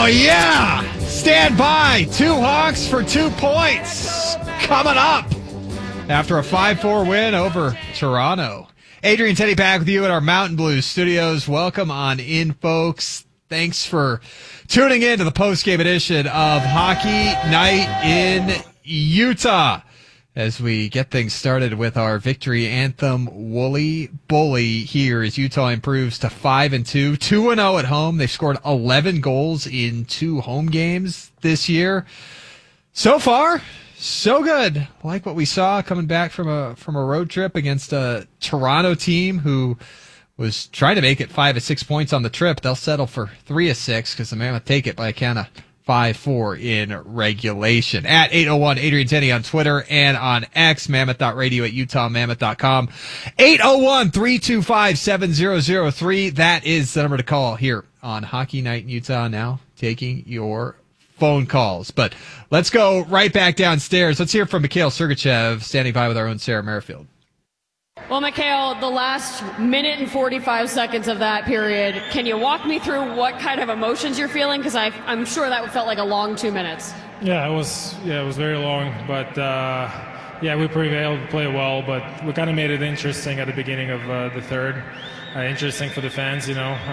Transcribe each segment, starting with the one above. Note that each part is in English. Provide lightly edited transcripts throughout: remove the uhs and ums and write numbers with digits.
Oh, yeah! Stand by. 2 Hawks for 2 points. Coming up after a 5-4 win over Toronto. Adrian Teddy back with you at our Mountain Blues studios. Welcome on in, folks. Thanks for tuning in to the post-game edition of Hockey Night in Utah. As we get things started with our victory anthem, Wooly Bully here as Utah improves to 5-2, 2-0 at home. They've scored 11 goals in 2 home games this year. So far, so good. Like what we saw coming back from a road trip against a Toronto team who was trying to make it 5 of 6 points on the trip. They'll settle for 3 of 6 because the Mammoth take it by a count of 5-4 in regulation. At 801 Adrian Tenney on Twitter and on X, mammoth.radio at utahmammoth.com. 801-325-7003. That is the number to call here on Hockey Night in Utah. Now taking your phone calls. But let's go right back downstairs. Let's hear from Mikhail Sergachev, standing by with our own Sarah Merrifield. Well, Mikhail, the last minute and 45 seconds of that period, can you walk me through what kind of emotions you're feeling? Because I'm sure that felt like a long 2 minutes. Yeah, it was very long, but we prevailed, played well, but we kind of made it interesting at the beginning of the third. Interesting for the fans,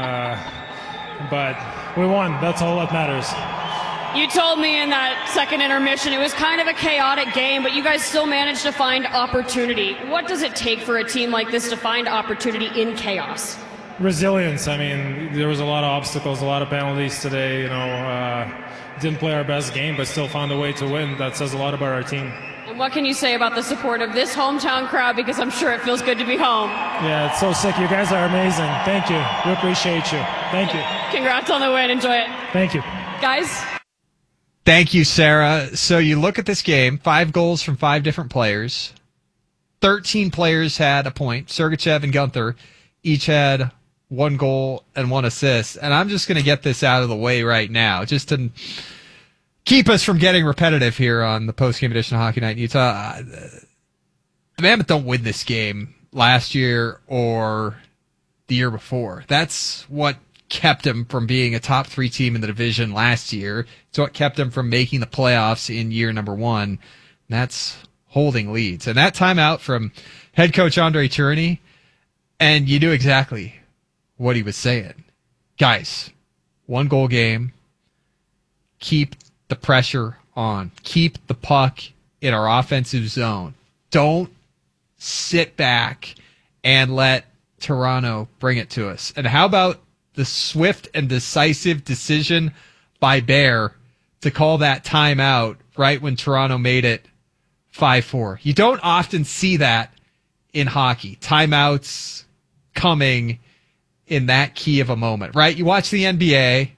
but we won. That's all that matters. You told me in that second intermission it was kind of a chaotic game, but you guys still managed to find opportunity. What does it take for a team like this to find opportunity in chaos? Resilience. I mean, there was a lot of obstacles, a lot of penalties today. Didn't play our best game, but still found a way to win. That says a lot about our team. And what can you say about the support of this hometown crowd? Because I'm sure it feels good to be home. Yeah, it's so sick. You guys are amazing. Thank you. We appreciate you. Thank you. Congrats on the win. Enjoy it. Thank you. Guys? Thank you, Sarah. So you look at this game, 5 goals from 5 different players. 13 players had a point. Sergachev and Gunther each had 1 goal and 1 assist. And I'm just going to get this out of the way right now, just to keep us from getting repetitive here on the post-game edition of Hockey Night in Utah. The Mammoth don't win this game last year or the year before. That's what kept them from being a top 3 team in the division last year. It's what kept them from making the playoffs in year number 1. And that's holding leads. And that timeout from head coach Andre Tourigny, and you knew exactly what he was saying. Guys, 1 goal game. Keep the pressure on. Keep the puck in our offensive zone. Don't sit back and let Toronto bring it to us. And how about the swift and decisive decision by Bear to call that timeout right when Toronto made it 5-4. You don't often see that in hockey. Timeouts coming in that key of a moment, right? You watch the NBA,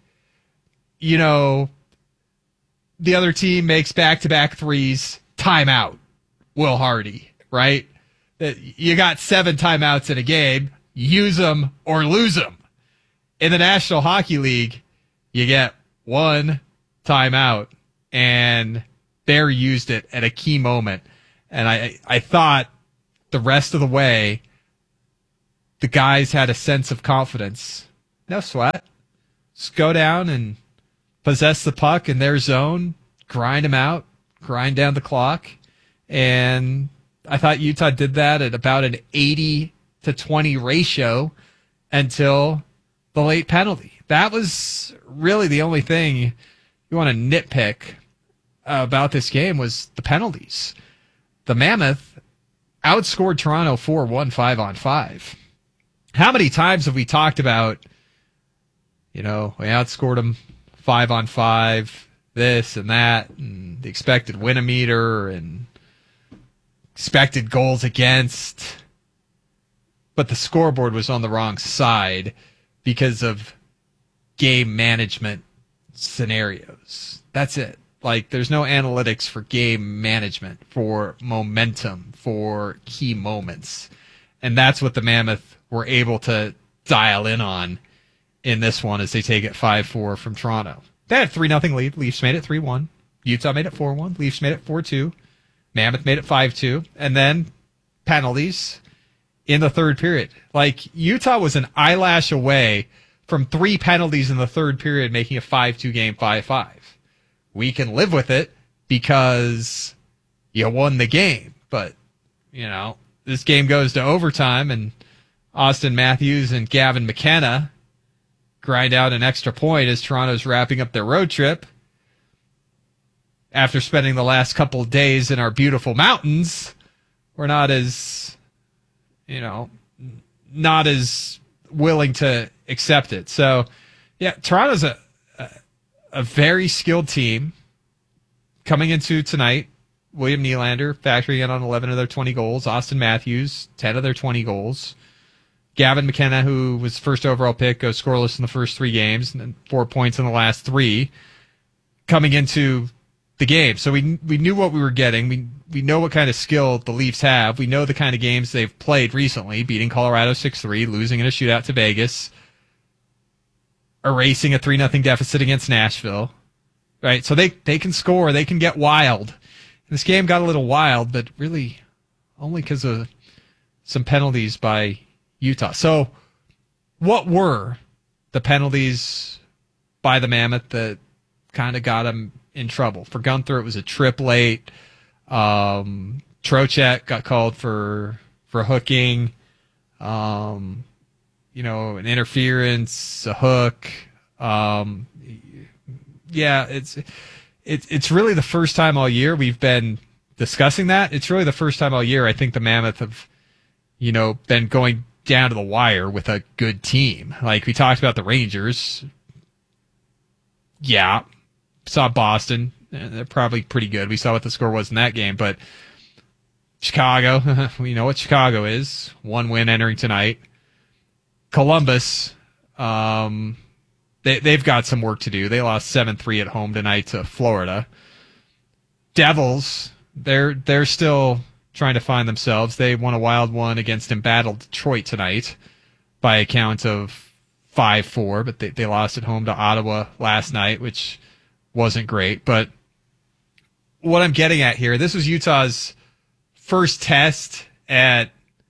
the other team makes back-to-back threes, timeout, Will Hardy, right? You got 7 timeouts in a game, use them or lose them. In the National Hockey League, you get 1 timeout, and Bear used it at a key moment. And I thought the rest of the way, the guys had a sense of confidence. No sweat. Just go down and possess the puck in their zone, grind them out, grind down the clock. And I thought Utah did that at about an 80-20 ratio until the late penalty. That was really the only thing you want to nitpick about this game was the penalties. The Mammoth outscored Toronto 4-1 5-on-5. How many times have we talked about, we outscored them 5-on-5, this and that, and the expected win-a-meter and expected goals against, but the scoreboard was on the wrong side because of game management scenarios. That's it. Like, there's no analytics for game management, for momentum, for key moments. And that's what the Mammoth were able to dial in on in this one as they take it 5-4 from Toronto. They had a 3-0 lead. Leafs made it 3-1. Utah made it 4-1. Leafs made it 4-2. Mammoth made it 5-2. And then penalties in the third period. Like, Utah was an eyelash away from 3 penalties in the third period, making a 5-2 game 5-5. We can live with it because you won the game. But, this game goes to overtime, and Austin Matthews and Gavin McKenna grind out an extra point as Toronto's wrapping up their road trip. After spending the last couple of days in our beautiful mountains, we're not as willing to accept it. So, yeah, Toronto's a very skilled team coming into tonight. William Nylander factoring in on 11 of their 20 goals. Austin Matthews, 10 of their 20 goals. Gavin McKenna, who was first overall pick, goes scoreless in the first 3 games and then 4 points in the last 3 coming into the game. So we knew what we were getting. We know what kind of skill the Leafs have. We know the kind of games they've played recently, beating Colorado 6-3, losing in a shootout to Vegas, erasing a 3-0 deficit against Nashville. Right? So they can score. They can get wild. This game got a little wild, but really only because of some penalties by Utah. So what were the penalties by the Mammoth that kind of got them in trouble? For Gunther, it was a trip late. Trocheck got called for hooking. An interference, a hook. It's really the first time all year we've been discussing that. It's really the first time all year I think the Mammoth have, been going down to the wire with a good team. Like we talked about the Rangers. Yeah. Saw Boston. They're probably pretty good. We saw what the score was in that game. But Chicago, we know what Chicago is. 1 win entering tonight. Columbus, they've got some work to do. They lost 7-3 at home tonight to Florida. Devils, they're still trying to find themselves. They won a wild one against embattled Detroit tonight by a count of 5-4, but they lost at home to Ottawa last night, which wasn't great. But what I'm getting at here, this was Utah's first test at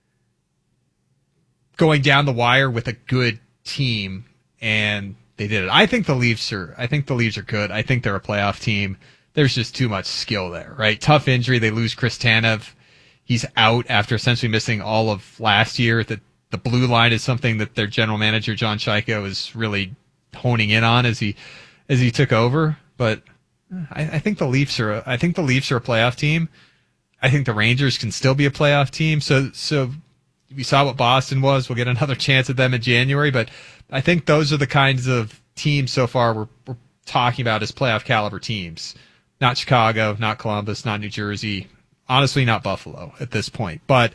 going down the wire with a good team, and they did it. I think the Leafs are good. I think they're a playoff team. There's just too much skill there, right? Tough injury. They lose Chris Tanev. He's out after essentially missing all of last year. The blue line is something that their general manager, John Shaiko, is really honing in on as he took over. But I think the Leafs are a playoff team. I think the Rangers can still be a playoff team. So we saw what Boston was. We'll get another chance at them in January, but I think those are the kinds of teams so far we're talking about as playoff caliber teams. Not Chicago, not Columbus, not New Jersey, honestly not Buffalo at this point. But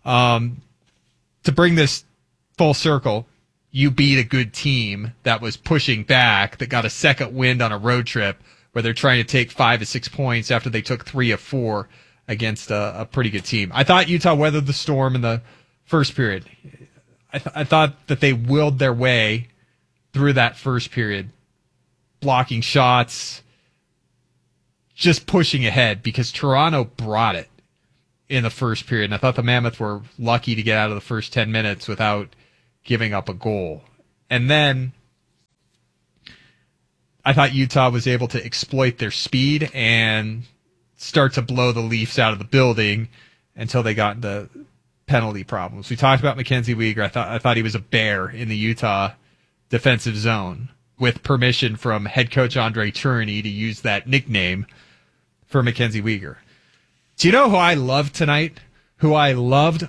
to bring this full circle, you beat a good team that was pushing back, that got a second wind on a road trip where they're trying to take 5 of 6 points after they took 3 of 4 against a pretty good team. I thought Utah weathered the storm in the first period. I thought that they willed their way through that first period, blocking shots, just pushing ahead because Toronto brought it in the first period. And I thought the Mammoth were lucky to get out of the first 10 minutes without giving up a goal. And then I thought Utah was able to exploit their speed and start to blow the Leafs out of the building until they got into penalty problems. We talked about Mackenzie Weegar. I thought he was a bear in the Utah defensive zone with permission from head coach Andre Tourigny to use that nickname for Mackenzie Weegar. Do you know who I loved tonight? Who I loved?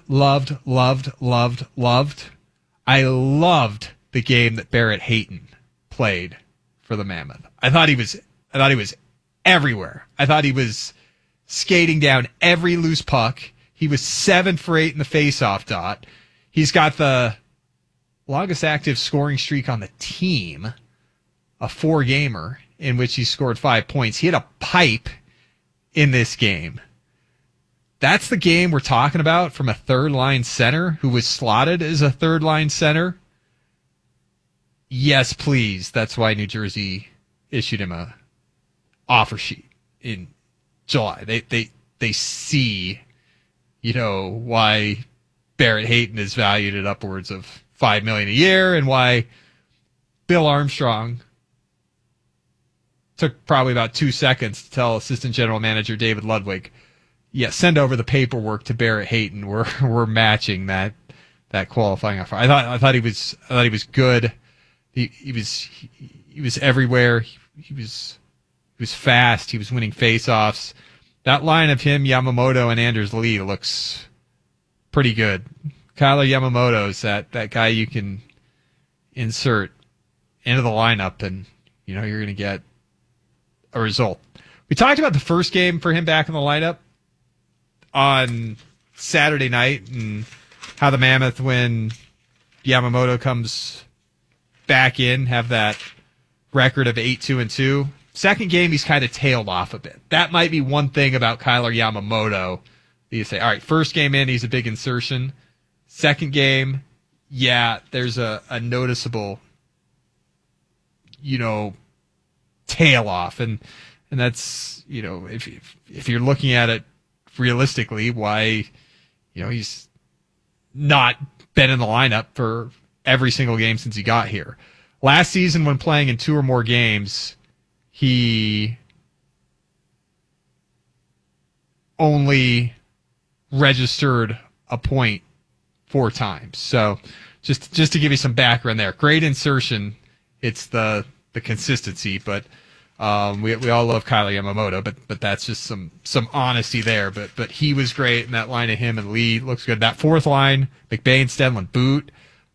I loved the game that Barrett Hayton played for the Mammoth. I thought he was everywhere. I thought he was skating down every loose puck. He was 7 for 8 in the faceoff dot. He's got the longest active scoring streak on the team, a 4-gamer in which he scored 5 points. He had a pipe in this game. That's the game we're talking about from a third-line center who was slotted as a third-line center. Yes, please. That's why New Jersey issued him a offer sheet in July. They see, why Barrett Hayton is valued at upwards of $5 million a year and why Bill Armstrong took probably about 2 seconds to tell Assistant General Manager David Ludwig, yeah, send over the paperwork to Barrett Hayton. We're matching that qualifying offer. I thought he was good. He was everywhere. He was fast. He was winning faceoffs. That line of him, Yamamoto, and Anders Lee looks pretty good. Kyler Yamamoto's that guy you can insert into the lineup, and you're going to get a result. We talked about the first game for him back in the lineup on Saturday night and how the Mammoth, when Yamamoto comes back in, have that record of 8-2-2. Second game, he's kind of tailed off a bit. That might be one thing about Kyler Yamamoto. You say, all right, first game in, he's a big insertion. Second game, yeah, there's a noticeable, tail off, and that's if you're looking at it realistically, why he's not been in the lineup for every single game since he got here. Last season, when playing in 2 or more games, he only registered a point 4 times. So just to give you some background there, great insertion. It's the consistency, but we all love Kyler Yamamoto, but that's just some honesty there. But he was great, and that line of him and Lee looks good. That fourth line, McBain, Stenlund, Boot,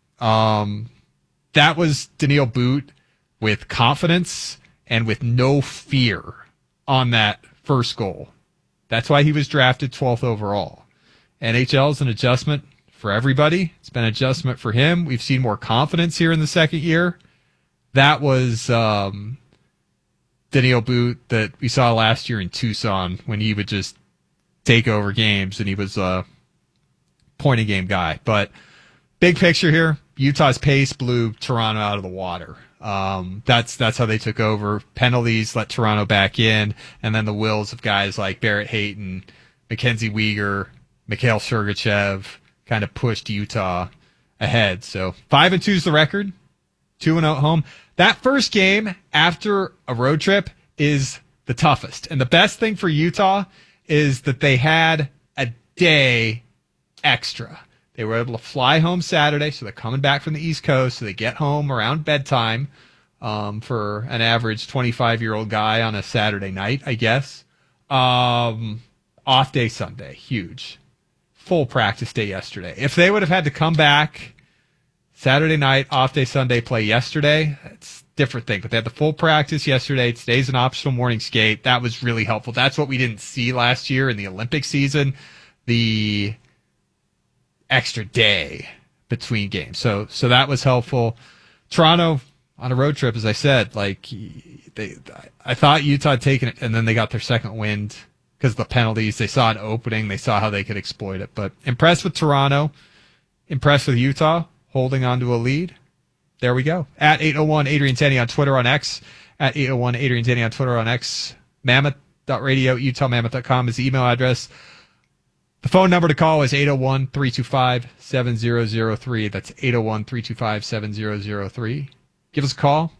that was Daniil Boot with confidence and with no fear on that first goal. That's why he was drafted 12th overall. NHL is an adjustment for everybody. It's been an adjustment for him. We've seen more confidence here in the second year. That was Daniil Boot that we saw last year in Tucson when he would just take over games, and he was a point-a-game guy. But big picture here, Utah's pace blew Toronto out of the water. That's how they took over. Penalties let Toronto back in, and then the wills of guys like Barrett Hayton, Mackenzie Weegar, Mikhail Sergachev kind of pushed Utah ahead. So 5-2 is the record, 2-0 at home. That first game after a road trip is the toughest. And the best thing for Utah is that they had a day extra. They were able to fly home Saturday, so they're coming back from the East Coast, so they get home around bedtime for an average 25-year-old guy on a Saturday night, I guess. Off day Sunday, huge. Full practice day yesterday. If they would have had to come back Saturday night, off day Sunday, play yesterday, it's a different thing. But they had the full practice yesterday. Today's an optional morning skate. That was really helpful. That's what we didn't see last year in the Olympic season. The extra day between games. So that was helpful. Toronto on a road trip, as I said, I thought Utah had taken it, and then they got their second wind because of the penalties. They saw an opening. They saw how they could exploit it. But impressed with Toronto, impressed with Utah, holding on to a lead. There we go. At 801 Adrian Tenney on Twitter on X. At 801 Adrian Tenney on Twitter on X. Mammoth.radio, UtahMammoth.com is the email address. The phone number to call is 801-325-7003. That's 801-325-7003. Give us a call.